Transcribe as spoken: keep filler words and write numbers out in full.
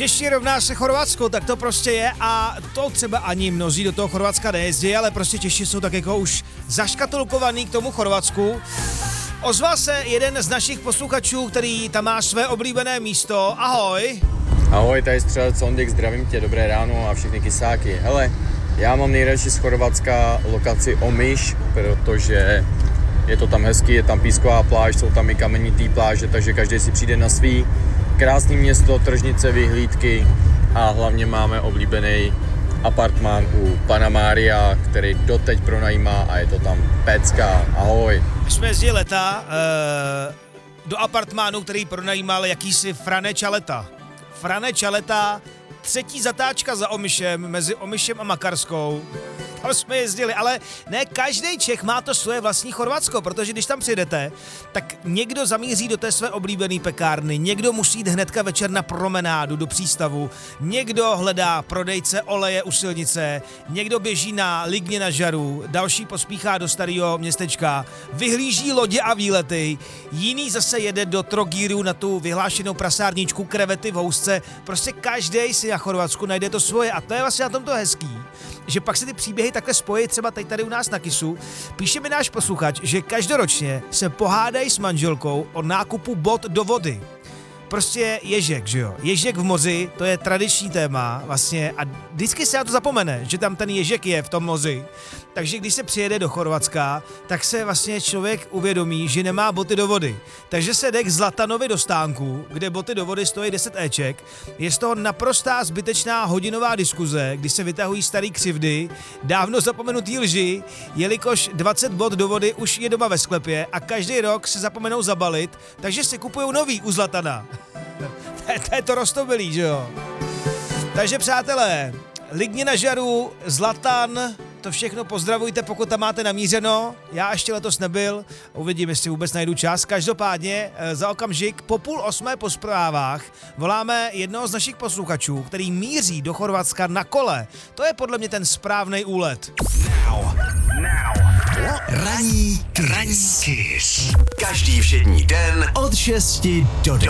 Češi rovná se Chorvatsko, tak to prostě je a to třeba ani mnozí do toho Chorvatska nejezdí, ale prostě Češi jsou tak jako už zaškatulkovaný k tomu Chorvatsku. Ozval se jeden z našich posluchačů, který tam má své oblíbené místo. Ahoj. Ahoj, tady střelec Ondek, zdravím tě, dobré ráno a všechny kysáky. Hele, já mám nejradši z Chorvatska lokaci Omiš, protože je to tam hezký, je tam písková pláž, jsou tam i kamenitý pláže, takže každý si přijde na svý. Krásný město, tržnice, vyhlídky a hlavně máme oblíbený apartmán u pana Mária, který doteď pronajímá a je to tam pecka. Ahoj. My jsme jezdili leta e, do apartmánu, který pronajímal jakýsi Frane Čaleta. Frane Čaleta, třetí zatáčka za Omišem, mezi Omišem a Makarskou. Tam jsme jezdili, ale ne každý Čech má to svoje vlastní Chorvatsko, protože když tam přijdete, tak někdo zamíří do té své oblíbené pekárny, někdo musí jít hnedka večer na promenádu do přístavu, někdo hledá prodejce oleje u silnice, někdo běží na Ligně na Žaru, další pospíchá do starého městečka, vyhlíží lodě a výlety, jiný zase jede do Trogíru na tu vyhlášenou prasárničku krevety v housce. Prostě každý si na Chorvatsku najde to svoje a to je vlastně na tomto hezký, že pak se ty příběhy takhle spojí třeba teď tady u nás na Kisu. Píše mi náš posluchač, že každoročně se pohádají s manželkou o nákupu bot do vody. Prostě ježek, že jo? Ježek v moři, to je tradiční téma vlastně a vždycky se na to zapomene, že tam ten ježek je v tom moři. Takže když se přijede do Chorvatska, tak se vlastně člověk uvědomí, že nemá boty do vody. Takže se jde k Zlatanovi do stánku, kde boty do vody stojí deset éček. Je z toho naprostá zbytečná hodinová diskuze, kdy se vytahují starý křivdy, dávno zapomenutý lži, jelikož dvacet bot do vody už je doma ve sklepě a každý rok se zapomenou zabalit, takže si kupujou nový u Zlatana. To je to roztomilý, že jo? Takže přátelé, Ligně na Žaru, Zlatan, to všechno pozdravujte, pokud tam máte namířeno. Já ještě letos nebyl, uvidím, jestli vůbec najdu čas. Každopádně za okamžik po půl osmé po zprávách voláme jednoho z našich posluchačů, který míří do Chorvatska na kole. To je podle mě ten správný úlet. Now, now. Ranní Kiss. Každý všední den od šesti do